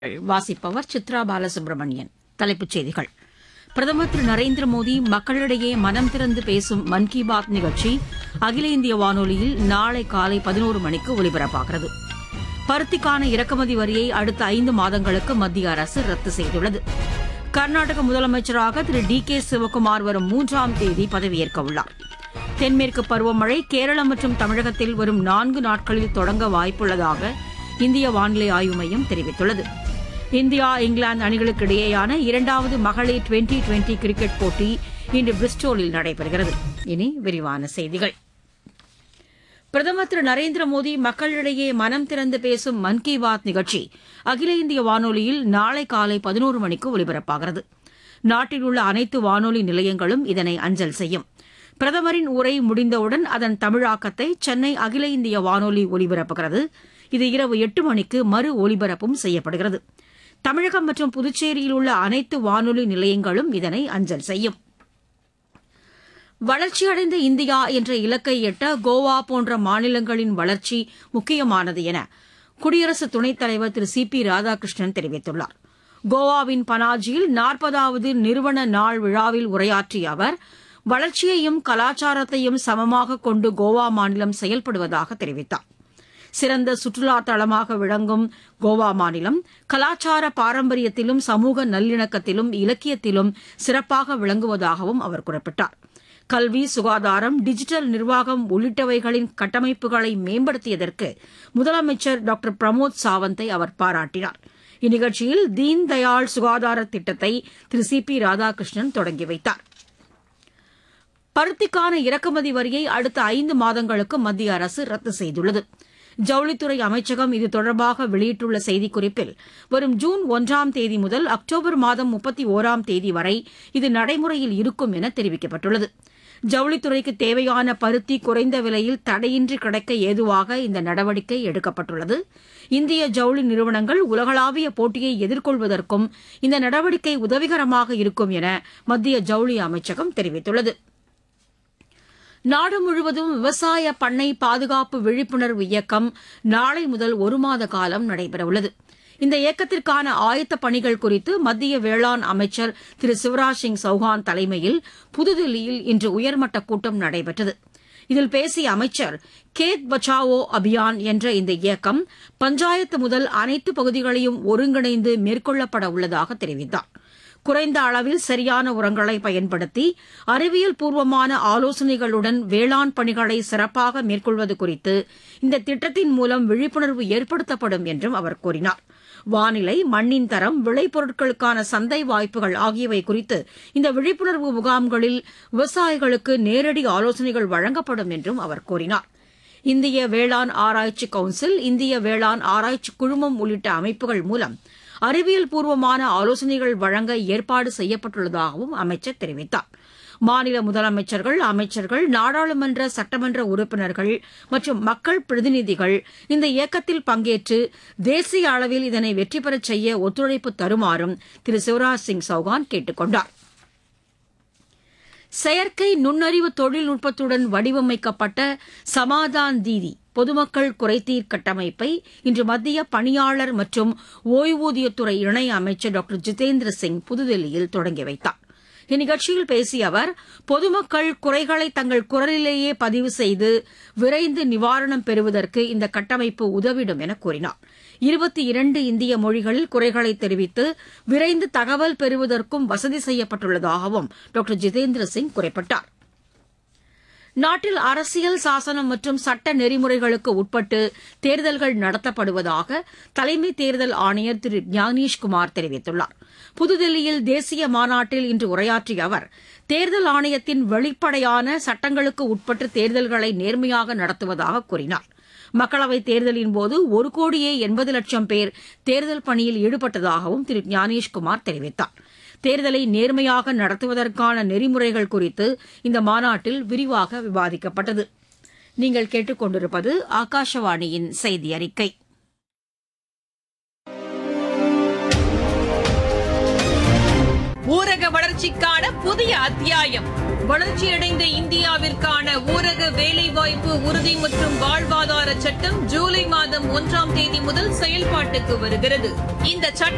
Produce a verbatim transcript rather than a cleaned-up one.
வாசிப்பவர் சித்ரா பாலசுப்ரமணியன். தலைப்புச் செய்திகள். பிரதமர் திரு நரேந்திர மோடி மக்களிடையே மனம் திறந்து பேசும் மன் கி பாத் நிகழ்ச்சி அகில இந்திய வானொலியில் நாளை காலை பதினோரு மணிக்கு ஒலிபரப்பாகிறது. பருத்திக்கான இறக்குமதி வரியை அடுத்த ஐந்து மாதங்களுக்கு மத்திய அரசு ரத்து செய்துள்ளது. கர்நாடக முதலமைச்சராக திரு டி கே சிவக்குமார் வரும் மூன்றாம் தேதி பதவியேற்க உள்ளார். தென்மேற்கு பருவமழை கேரளம் மற்றும் தமிழகத்தில் வரும் நான்கு நாட்களில் தொடங்க வாய்ப்புள்ளதாக இந்திய வானிலை ஆய்வு மையம் தெரிவித்துள்ளது. இந்தியா இங்கிலாந்து அணிகளுக்கு இடையேயான இரண்டாவது மகளிர் டுவெண்டி டுவெண்டி கிரிக்கெட் போட்டி இன்று பிரிஸ்டோலில் நடைபெறுகிறது. இனி விரிவான செய்திகள். பிரதமர் திரு நரேந்திர மோடி மக்களிடையே மனம் திறந்து பேசும் மன் கி பாத் நிகழ்ச்சி அகில இந்திய வானொலியில் நாளை காலை பதினோரு மணிக்கு ஒலிபரப்பாகிறது. நாட்டில் உள்ள அனைத்து வானொலி நிலையங்களும் இதனை அஞ்சல் செய்யும். பிரதமரின் உரை முடிந்தவுடன் அதன் தமிழாக்கத்தை சென்னை அகில இந்திய வானொலி ஒலிபரப்புகிறது. இது இரவு எட்டு மணிக்கு மறு ஒலிபரப்பும் செய்யப்படுகிறது. தமிழகம் மற்றும் புதுச்சேரியில் உள்ள அனைத்து வானொலி நிலையங்களும் இதனை அஞ்சல் செய்யும். வளர்ச்சியடைந்த இந்தியா என்ற இலக்கை எட்ட கோவா போன்ற மாநிலங்களின் வளர்ச்சி முக்கியமானது என குடியரசு துணைத் தலைவர் திரு சி பி ராதாகிருஷ்ணன் தெரிவித்துள்ளார். கோவாவின் பனாஜியில் நாற்பதாவது நிறுவன நாள் விழாவில் உரையாற்றிய அவர், வளர்ச்சியையும் கலாச்சாரத்தையும் சமமாக கொண்டு கோவா மாநிலம் செயல்படுவதாக தெரிவித்தார். சிறந்த சுற்றுலா தளமாக விளங்கும் கோவா மாநிலம் கலாச்சார பாரம்பரியத்திலும் சமூக நல்லிணக்கத்திலும் இலக்கியத்திலும் சிறப்பாக விளங்குவதாகவும் அவர் குறிப்பிட்டார். கல்வி, சுகாதாரம், டிஜிட்டல் நிர்வாகம் உள்ளிட்டவைகளின் கட்டமைப்புகளை மேம்படுத்தியதற்கு முதலமைச்சர் டாக்டர் பிரமோத் சாவந்தை அவர் பாராட்டினார். இந்நிகழ்ச்சியில் தீன் தயாள் சுகாதார திட்டத்தை திரு சி பி ராதாகிருஷ்ணன் தொடங்கி வைத்தார். பருத்திக்கான இறக்குமதி வரியை அடுத்த ஐந்து மாதங்களுக்கு மத்திய அரசு ரத்து செய்துள்ளது. ஜவுளித்துறை அமைச்சகம் இது தொடர்பாக வெளியிட்டுள்ள செய்திக்குறிப்பில், வரும் ஜூன் ஒன்றாம் தேதி முதல் அக்டோபர் மாதம் முப்பத்தி ஒராம் தேதி வரை இது நடைமுறையில் இருக்கும் என தெரிவிக்கப்பட்டுள்ளது. ஜவுளித்துறைக்கு தேவையான பருத்தி குறைந்த விலையில் தடையின்றி கிடைக்க ஏதுவாக இந்த நடவடிக்கை எடுக்கப்பட்டுள்ளது. இந்திய ஜவுளி நிறுவனங்கள் உலகளாவிய போட்டியை எதிர்கொள்வதற்கும் இந்த நடவடிக்கை உதவிகரமாக இருக்கும் என மத்திய ஜவுளி அமைச்சகம் தெரிவித்துள்ளது. நாடு முழுவதும் விவசாய பண்ணை பாதுகாப்பு விழிப்புணர்வு இயக்கம் நாளை முதல் ஒரு மாத காலம் நடைபெறவுள்ளது. இந்த இயக்கத்திற்கான ஆயத்தப் பணிகள் குறித்து மத்திய வேளாண் அமைச்சர் திரு சிவராஜ் சிங் சௌஹான் தலைமையில் புதுதில்லியில் இன்று உயர்மட்ட கூட்டம் நடைபெற்றது. இதில் பேசிய அமைச்சர், கேத் பச்சாவோ அபியான் என்ற இந்த இயக்கம் பஞ்சாயத்து முதல் அனைத்து பகுதிகளையும் ஒருங்கிணைந்து மேற்கொள்ளப்பட உள்ளதாக தெரிவித்தார். குறைந்த அளவில் சரியான உரங்களை பயன்படுத்தி அறிவியல் பூர்வமான ஆலோசனைகளுடன் வேளாண் பணிகளை சிறப்பாக மேற்கொள்வது குறித்து இந்த திட்டத்தின் மூலம் விழிப்புணர்வு ஏற்படுத்தப்படும் என்றும் அவர் கூறினார். வானிலை, மண்ணின் தரம், விளைபொருட்களுக்கான சந்தை வாய்ப்புகள் ஆகியவை குறித்து இந்த விழிப்புணர்வு முகாம்களில் விவசாயிகளுக்கு நேரடி ஆலோசனைகள் வழங்கப்படும் என்றும் அவர் கூறினார். இந்திய வேளாண் ஆராய்ச்சி கவுன்சில், இந்திய வேளாண் ஆராய்ச்சி குழுமம் உள்ளிட்ட அமைப்புகள் மூலம் அறிவியல் பூர்வமான ஆலோசனைகள் வழங்க ஏற்பாடு செய்யப்பட்டுள்ளதாகவும் அமைச்சர் தெரிவித்தார். மாநில முதலமைச்சர்கள், அமைச்சர்கள், நாடாளுமன்ற சட்டமன்ற உறுப்பினர்கள் மற்றும் மக்கள் பிரதிநிதிகள் இந்த இயக்கத்தில் பங்கேற்று தேசிய அளவில் இதனை வெற்றி பெறச் செய்ய ஒத்துழைப்பு தருமாறும் திரு சிவராஜ் சிங் சௌஹான் கேட்டுக் கொண்டார். செயற்கை நுண்ணறிவு தொழில்நுட்பத்துடன் வடிவமைக்கப்பட்ட சமாதான் தீதி பொதுமக்கள் குறைதீர் கட்டமைப்பை இன்று மத்திய பணியாளர் மற்றும் ஓய்வூதியத்துறை இணை அமைச்சர் டாக்டர் ஜிதேந்திர சிங் புதுதில்லியில் தொடங்கி வைத்தார். இந்நிகழ்ச்சியில் பேசிய அவர், பொதுமக்கள் குறைகளை தங்கள் குரலிலேயே பதிவு செய்து விரைந்து நிவாரணம் பெறுவதற்கு இந்த கட்டமைப்பு உதவிடும் என கூறினார். இருபத்தி இரண்டு இந்திய மொழிகளில் குறைகளை தெரிவித்து விரைந்து தகவல் பெறுவதற்கும் வசதி செய்யப்பட்டுள்ளதாகவும் டாக்டர் ஜிதேந்திர சிங் குறிப்பிட்டார். நாட்டில் அரசியல் சாசனம் மற்றும் சட்ட நெறிமுறைகளுக்கு உட்பட்டு தேர்தல்கள் நடத்தப்படுவதாக தலைமை தேர்தல் ஆணையர் திரு ஞானேஷ்குமார் தெரிவித்துள்ளார். புதுதில்லியில் தேசிய மாநாட்டில் இன்று உரையாற்றிய அவர், தேர்தல் ஆணையத்தின் வெளிப்படையான சட்டங்களுக்கு உட்பட்டு தேர்தல்களை நேர்மையாக நடத்துவதாக கூறினார். மக்களவைத் தேர்தலின்போது ஒரு கோடியே எண்பது லட்சம் பேர் தேர்தல் பணியில் ஈடுபட்டதாகவும் திரு ஞானேஷ்குமார் தெரிவித்தார். தேர்தலை நேர்மையாக நடத்துவதற்கான நெறிமுறைகள் குறித்து இந்த மாநாட்டில் விரிவாக விவாதிக்கப்பட்டது. நீங்கள் கேட்டுக் கொண்டிருப்பது ஆகாஷவாணியின் செய்தி அறிக்கை. ஊரக வளர்ச்சிக்கான புதிய அத்தியாயம். வளர்ச்சியடைந்த இந்தியாவிற்கான ஊரக வேலைவாய்ப்பு உறுதி மற்றும் வாழ்வாதார சட்டம் ஜூலை மாதம் ஒன்றாம் தேதி முதல் செயல்பாட்டுக்கு வருகிறது. இந்த சட்டம்